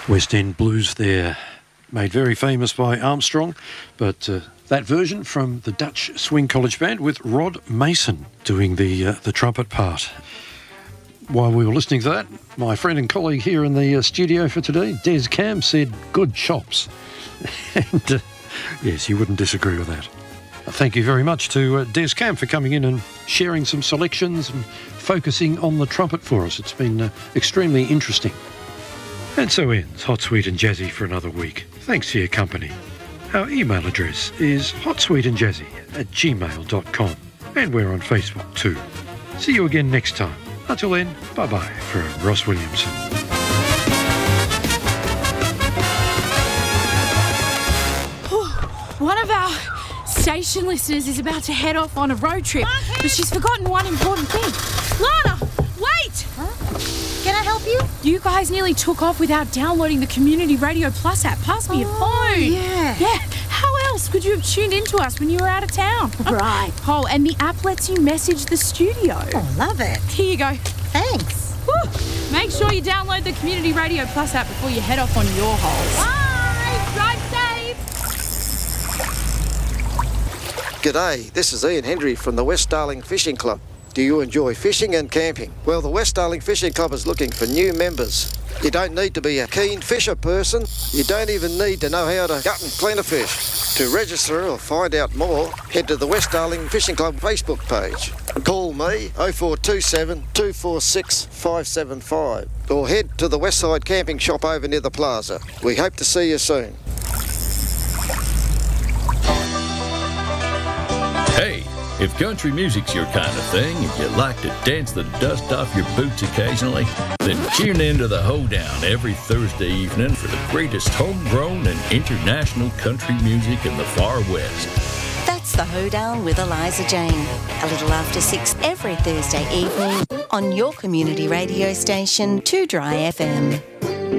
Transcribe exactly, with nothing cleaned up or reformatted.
West End Blues there, made very famous by Armstrong, but uh, that version from the Dutch Swing College Band with Rod Mason doing the uh, the trumpet part. While we were listening to that, my friend and colleague here in the uh, studio for today, Des Cam, said good chops. and uh, yes, you wouldn't disagree with that. Thank you very much to uh, Des Cam for coming in and sharing some selections and focusing on the trumpet for us. It's been uh, extremely interesting. And so ends Hot, Sweet and Jazzy for another week. Thanks for your company. Our email address is hotsweetandjazzy at gmail dot com, and we're on Facebook too. See you again next time. Until then, bye-bye from Ross Williamson. One of our station listeners is about to head off on a road trip, but she's forgotten one important thing. Lana, wait! Huh? Can I help you? You guys nearly took off without downloading the Community Radio Plus app. Pass me your Oh, phone. yeah. Yeah. How else could you have tuned into us when you were out of town? Right. Oh, and the app lets you message the studio. Oh, love it. Here you go. Thanks. Woo. Make sure you download the Community Radio Plus app before you head off on your holes. Bye. Drive safe. G'day, this is Ian Hendry from the West Darling Fishing Club. Do you enjoy fishing and camping? Well, the West Darling Fishing Club is looking for new members. You don't need to be a keen fisher person. You don't even need to know how to gut and clean a fish. To register or find out more, head to the West Darling Fishing Club Facebook page. Call me oh four two seven, two four six, five seven five or head to the Westside Camping Shop over near the plaza. We hope to see you soon. Hey, if country music's your kind of thing and you like to dance the dust off your boots occasionally, then tune in to the Hoedown every Thursday evening for the greatest homegrown and international country music in the far west. That's the Hoedown with Eliza Jane. A little after six every Thursday evening on your community radio station, two Dry F M.